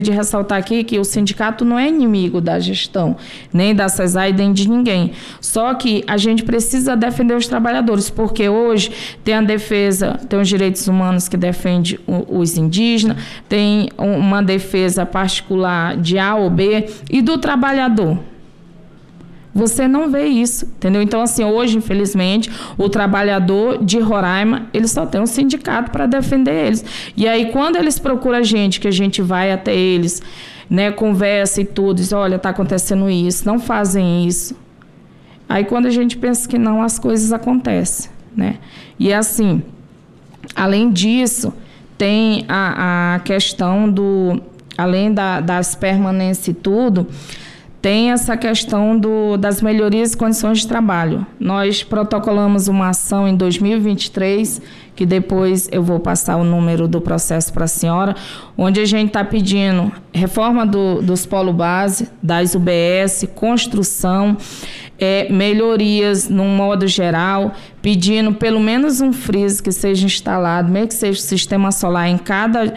de ressaltar aqui que o sindicato não é inimigo da gestão, nem da CESAI, nem de ninguém. Só que a gente precisa defender os trabalhadores, porque hoje tem a defesa, tem os direitos humanos que defende os indígenas, tem uma defesa particular de A ou B e do trabalhador. Você não vê isso, entendeu? Então, assim, hoje, infelizmente, o trabalhador de Roraima, ele só tem um sindicato para defender eles. E aí, quando eles procuram a gente, que a gente vai até eles, né, conversa e tudo, diz, olha, está acontecendo isso, não fazem isso. Aí, quando a gente pensa que não, as coisas acontecem, né? E, assim, além disso, tem a questão além das permanências e tudo, tem essa questão das melhorias e condições de trabalho. Nós protocolamos uma ação em 2023, que depois eu vou passar o número do processo para a senhora, onde a gente está pedindo reforma dos polo base, das UBS, construção, melhorias no modo geral, pedindo pelo menos um freezer que seja instalado, mesmo que seja sistema solar em cada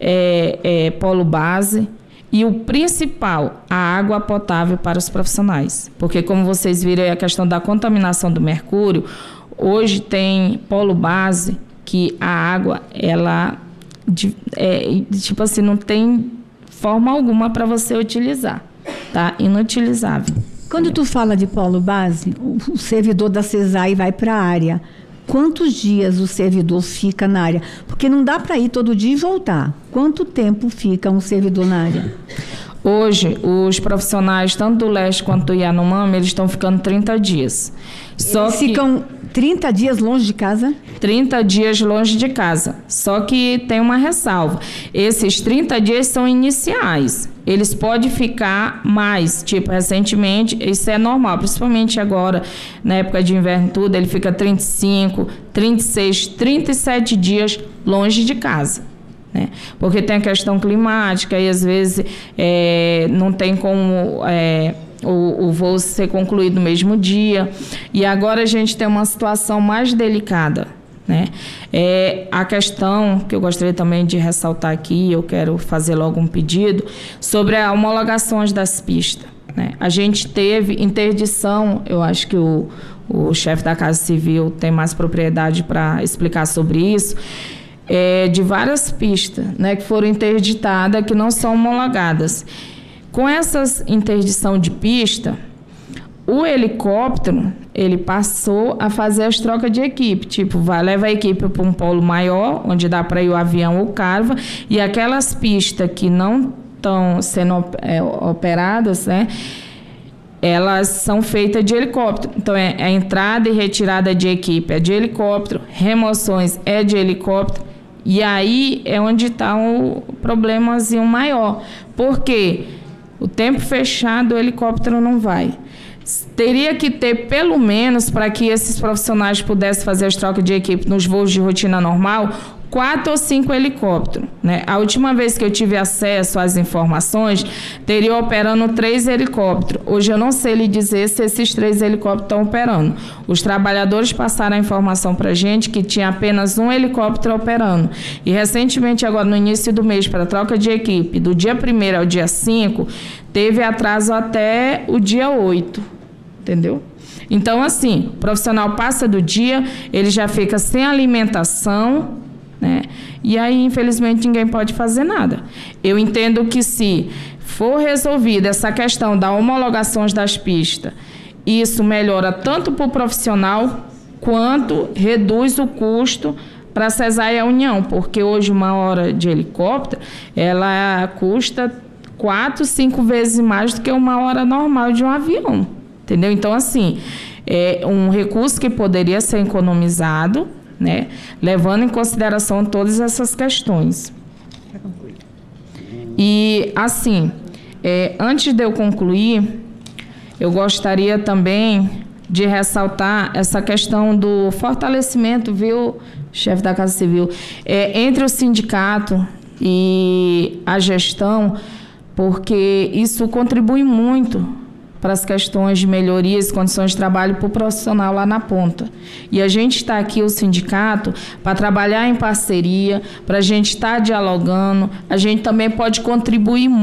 polo base. E o principal, a água potável para os profissionais. Porque, como vocês viram, a questão da contaminação do mercúrio, hoje tem polo base que a água, ela, tipo assim, não tem forma alguma para você utilizar. Tá? Inutilizável. Quando tu fala de polo base, o servidor da CESAI vai para a área. Quantos dias o servidor fica na área? Porque não dá para ir todo dia e voltar. Quanto tempo fica um servidor na área? Hoje, os profissionais, tanto do leste quanto do Yanomami, eles estão ficando 30 dias. Eles ficam 30 dias longe de casa? 30 dias longe de casa. Só que tem uma ressalva. Esses 30 dias são iniciais. Eles podem ficar mais. Tipo, recentemente, isso é normal, principalmente agora, na época de inverno tudo, ele fica 35, 36, 37 dias longe de casa. Né? Porque tem a questão climática e, às vezes, não tem como o voo ser concluído no mesmo dia. E agora a gente tem uma situação mais delicada. Né? A questão que eu gostaria também de ressaltar aqui, eu quero fazer logo um pedido, sobre as homologações das pistas. Né? A gente teve interdição, eu acho que o chefe da Casa Civil tem mais propriedade para explicar sobre isso, de várias pistas, né, que foram interditadas, que não são homologadas. Com essas interdição de pista, o helicóptero, ele passou a fazer as trocas de equipe, tipo, leva a equipe para um polo maior, onde dá para ir o avião ou carva, e aquelas pistas que não estão sendo operadas, né, elas são feitas de helicóptero. Então, a entrada e retirada de equipe é de helicóptero, remoções é de helicóptero, e aí é onde está o problemazinho maior. Porque o tempo fechado, o helicóptero não vai. Teria que ter, pelo menos, para que esses profissionais pudessem fazer as trocas de equipe nos voos de rotina normal, 4 ou 5 helicópteros. Né? A última vez que eu tive acesso às informações, teria operando 3 helicópteros. Hoje eu não sei lhe dizer se esses 3 helicópteros estão operando. Os trabalhadores passaram a informação para a gente que tinha apenas um helicóptero operando. E recentemente, agora no início do mês, para a troca de equipe, do dia 1º ao dia 5, teve atraso até o dia 8. Entendeu? Então, assim, o profissional passa do dia, ele já fica sem alimentação, né? E aí, infelizmente, ninguém pode fazer nada. Eu entendo que se for resolvida essa questão da homologação das pistas, isso melhora tanto para o profissional, quanto reduz o custo para a CESAI e a União, porque hoje uma hora de helicóptero, ela custa 4, 5 vezes mais do que uma hora normal de um avião. Entendeu? Então, assim, é um recurso que poderia ser economizado, né, levando em consideração todas essas questões. E, assim, antes de eu concluir, eu gostaria também de ressaltar essa questão do fortalecimento, viu, chefe da Casa Civil, entre o sindicato e a gestão, porque isso contribui muito para as questões de melhorias e condições de trabalho para o profissional lá na ponta. E a gente está aqui, o sindicato, para trabalhar em parceria, para a gente estar dialogando, a gente também pode contribuir muito